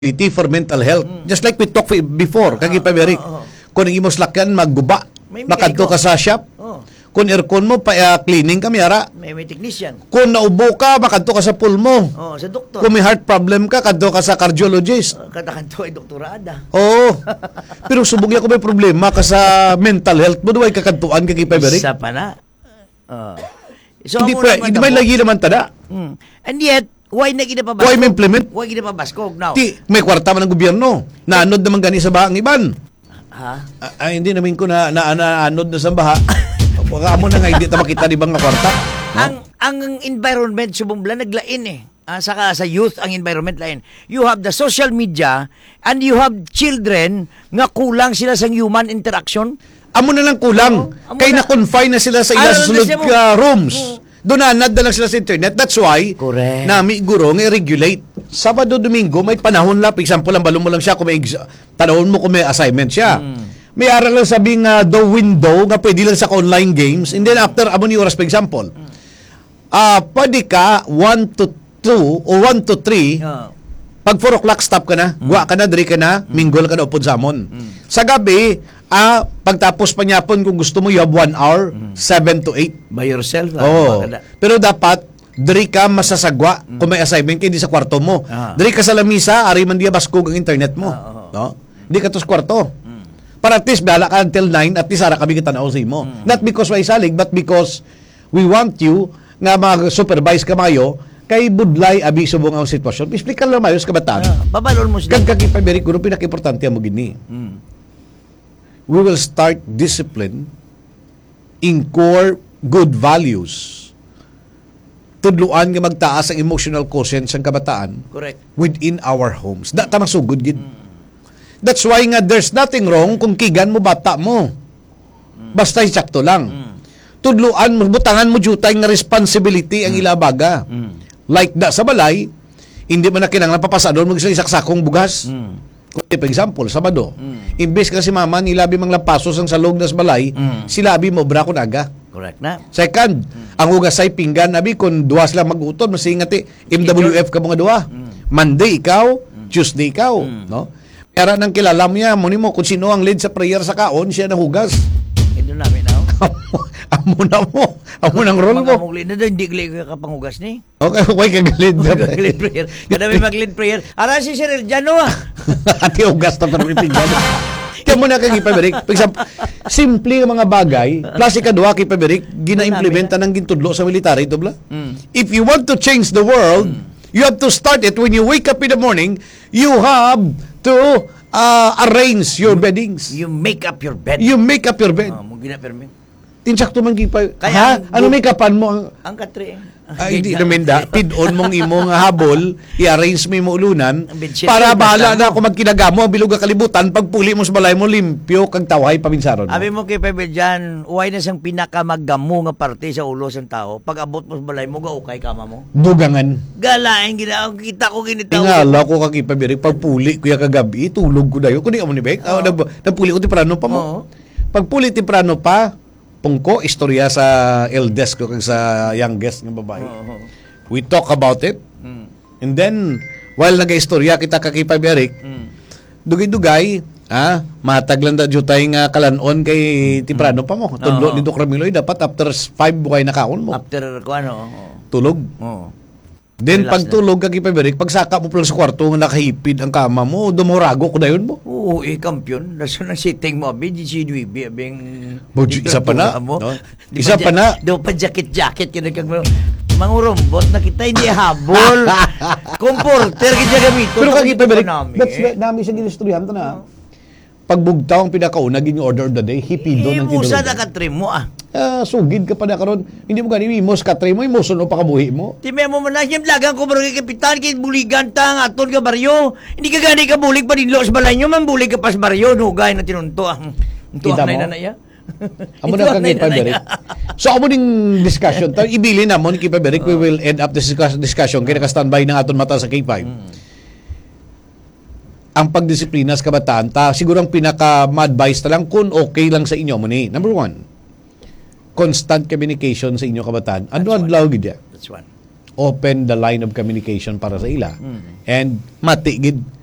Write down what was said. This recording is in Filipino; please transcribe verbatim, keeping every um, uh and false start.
for mental health. Mm. Just like we talked before, kagi pa Eric. Oh, oh, oh. Kung imos lakyan magguba, makadto ka sa shop. Oh. Kung aircon mo pa uh, cleaning kami ara. May may technician. Kung naubo ka, makadto ka sa pool mo. Oh, sa doktor. Kung may heart problem ka, kadto ka sa cardiologist. Uh, Katakanto ay doktorada. Oo. Pero subong ko may problema ka sa mental health mo, duway kakantuan kagi pa Eric. Isa pa na. Uh. So, hindi pa, hindi may lagi naman tada. Mm. And yet, why na gina pa Why may implement? Why gina pa baskog now? Ti, may kwarta man ng gobyerno. Naanod naman gani sa bahang iban. Ha? Ay, hindi namin ko na na naanod na sa baha. Baka mo na nga hindi ta makita di bang nga kwarta. No? Ang ang environment subumbla naglain eh. Ah, saka sa youth ang environment lain. You have the social media and you have children nga kulang sila sa human interaction. Amo na lang kulang. Oo, Kay na- na-confine na sila sa ilang Ano, sulod ano, ano, ka rooms. Oo. Donanad na lang sila sa internet. That's why Correct. nami guro nga regulate. Sabado, Domingo, may panahon lang. For example, ang balong mo lang siya kung may exa- panahon mo kung may assignment siya. Mm. May aral lang sabing uh, the window nga pwede lang sa online games. And then after, amo ni oras, for example, ah pwede ka one to two o one to three. Oh. Pag four o'clock stop ka na, guwa ka na, diri ka na, mingle ka na upod samon. Sa gabi, ah, pagtapos pa nyapon kung gusto mo, you have one hour, seven to eight. By yourself. ah, Oo. maganda. Pero dapat, diri ka masasagwa kung may assignment ka, hindi sa kwarto mo. Ah. Diri ka sa lamisa, ari man diya baskog ang internet mo. Ah, oo. No? Hindi ka to sa kwarto. Para at least, bahala ka until nine, at least ara kami kita na mo. Not because may salig, but because we want you nga mag-supervise ka mayo kay budlay abi subong ang sitwasyon. Explica lang mayo sa kabataan. Ah, babalon mo sila. Kag kagipaberi kuno pinaka-importante mo gini. Mm. We will start discipline in core good values. Tudluan nga magtaas ang emotional quotient sa kabataan Correct. within our homes. Da tamang sugod gid. That's why nga there's nothing wrong kung kigan mo bata mo. Basta sakto lang. Tudluan mo, butangan mo jutay nga responsibility ang ilabaga. Like da sa balay, hindi man na kinanglan papasadon mo sa isaksakong bugas. Kung for example, Sabado, imbes ka si mama nilabi mang lampasos ang salog nas balay, silabi mo bra kun aga. Correct na. Second, ang hugasay pinggan abi kun duwa sila mag-uton masingati M W F ka mga duwa. Monday ikaw, Tuesday ikaw, no? Kaya nang kilala mo niya, muni mo kung sino ang lead sa prayer sa kaon, siya na hugas. Ito namin now. Amo na mo. Amo nang role Mga mo. mong lead na doon, hindi ka kapangugas ni. Okay, why ka galid? Mag-lead prayer. Kada may mag-lead prayer. Ara si Sir Jano ah. Ati hugas na pero ipinggan. Kaya mo na kang ipaberik. For example, simple ang mga bagay, klase ka duwa kay paberik, gina-implementa ng gintudlo sa military, ito bla? If you want to change the world, you have to start it when you wake up in the morning, you have to uh, arrange your beddings. You make up your bed. You make up your bed. Oh, mo gina-permit. Tinsakto man gipa. Kaya Ha? ang- Ano make upan mo? Ang, Ang katre. ay, hindi namin da. Pid-on mong imong habol, i-arrange mo imong ulunan, Ang bedsheet para mo, bahala basta na mo. kung magkinagamo, ang bilog ka kalibutan, pagpuli mo sa balay mo, limpyo, kag tawhay, paminsaron mo. Abi mo kay Pepe dyan, uway na siyang pinakamagamo nga parte sa ulo sa tao. Pag abot mo sa balay mo, gaukay kama mo. Dugangan. Galain, gina, kita ko ginitaw. Tingala ko kag ipabiri, pagpuli kuya kagabi, tulog ko dayo. Kundi amo ni Bek, oh. nag, nagpuli ko timprano pa mo. Oo. Pagpuli timprano pa, pungko, istorya sa eldest ko kag sa youngest nga babae. Oo. We talk about it. Mm. And then, while nag-istorya kita kakipay Eric, Mm. dugay-dugay, ah, matag lang da jutay nga kalanon kay Timprano pa mo. Tudlo Oo. ni Doc Ramiloy, dapat after five buhay na kaon mo. After ko ano. oo. Tulog. Oo. Then, Relax pag tulog kakipay Eric, pagsaka mo pa lang sa kwarto nga nakahipid ang kama mo, dumurago ko dayon mo. Oo, eh, kampiyon. Daso na sitting mo, abi, di si Dweeby, abing... Bojo, isa pa na, Mo. no? Di Isa pa pa na. Do pa jacket-jacket, kaya nagkag mo. Mangurumbot na kita, hindi habol. Comforter, kaya gamito. Pero kakipay Eric, Namin, that's eh. nami sa ginistoryahan to na. Pagbugtaw ang pinakauna, gini order of the day, hipido ng Imusa kinulugan. na katrim mo, ah. Ah, sugid ka pa na karon. Hindi mo gani imos katray mo, imoson o pakabuhi mo. Time mo man na siyang lagang ko barangay kapitan kay buligan ta nga aton ka baryo. Hindi ka gani ka bulig pa dinlo sa balay nyo man bulig ka pas baryo hugay na tinunto ang unto Kita ang mo? na ya. Amo na kang ipaberik. So amo ding discussion. Ta ibili na mo ni Kipaberik, we will end up this discuss- discussion kaya naka-standby na aton mata sa K five. Ang pagdisiplina sa kabataan ta siguro ang pinaka ma-advise ta lang kung okay lang sa inyo mo ni. Number one, constant communication sa inyo kabataan. Ano ang adlaw gid ya? That's one. Open the line of communication para sa ila. Mm. And matigid